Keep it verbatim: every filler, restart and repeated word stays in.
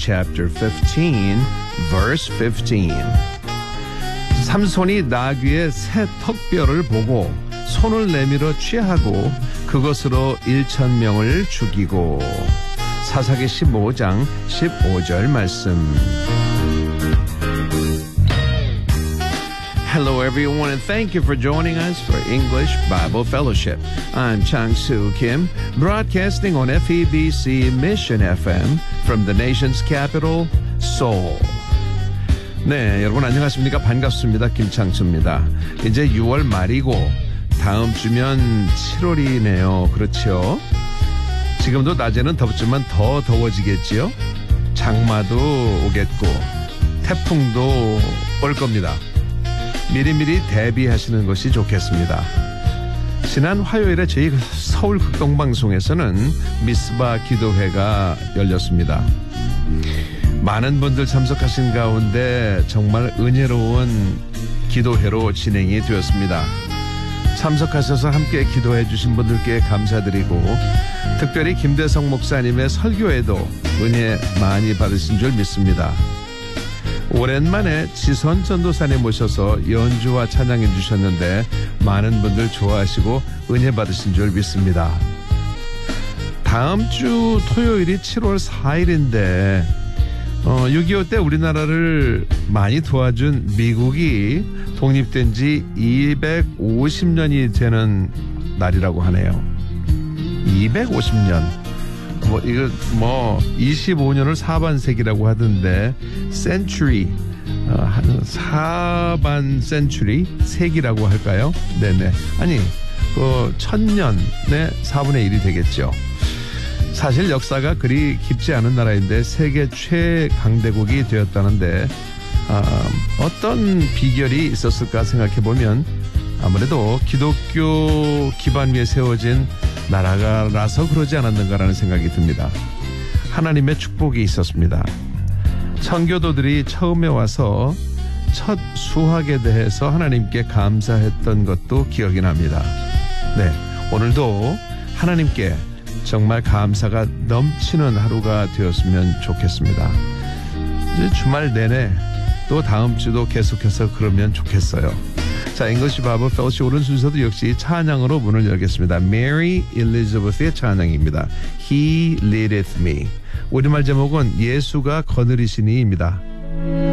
chapter fifteen, verse fifteen. 삼손이 나귀의 새 턱뼈를 보고 손을 내밀어 취하고 그것으로 일천 명을 죽이고. 사사기 십오 장 십오 절 말씀. Hello everyone and thank you for joining us for English Bible Fellowship. I'm Chang-Soo Kim, broadcasting on F E B C Mission F M from the nation's capital, Seoul. 네, 여러분 안녕하십니까? 반갑습니다. 김창수입니다. 이제 유월 말이고 다음 주면 칠월이네요. 그렇죠? 지금도 낮에는 덥지만 더 더워지겠지요? 장마도 오겠고 태풍도 올 겁니다. 미리미리 대비하시는 것이 좋겠습니다. 지난 화요일에 저희 서울 극동방송에서는 미스바 기도회가 열렸습니다. 많은 분들 참석하신 가운데 정말 은혜로운 기도회로 진행이 되었습니다. 참석하셔서 함께 기도해 주신 분들께 감사드리고 특별히 김대성 목사님의 설교에도 은혜 많이 받으신 줄 믿습니다. 오랜만에 지선 전도사님 모셔서 연주와 찬양해 주셨는데 많은 분들 좋아하시고 은혜 받으신 줄 믿습니다. 다음 주 토요일이 칠월 사일인데 어, 육이오 때 우리나라를 많이 도와준 미국이 독립된 지 이백오십 년이 되는 날이라고 하네요. 이백오십 년. 뭐 이거 뭐 이십오 년을 사반세기라고 하던데 century 어, 한 사반 century 세기라고 할까요? 네네. 아니 그 천년의 사분의 일이 되겠죠. 사실 역사가 그리 깊지 않은 나라인데 세계 최강대국이 되었다는데 아, 어떤 비결이 있었을까 생각해 보면 아무래도 기독교 기반 위에 세워진 나라라서 그러지 않았는가라는 생각이 듭니다. 하나님의 축복이 있었습니다. 청교도들이 처음에 와서 첫 수학에 대해서 하나님께 감사했던 것도 기억이 납니다. 네, 오늘도 하나님께 정말 감사가 넘치는 하루가 되었으면 좋겠습니다. 이제 주말 내내 또 다음 주도 계속해서 그러면 좋겠어요. 자, English Bible Fellowship 오른 순서도 역시 찬양으로 문을 열겠습니다. Mary Elizabeth의 찬양입니다. He leadeth me. 우리말 제목은 예수가 거느리시니입니다.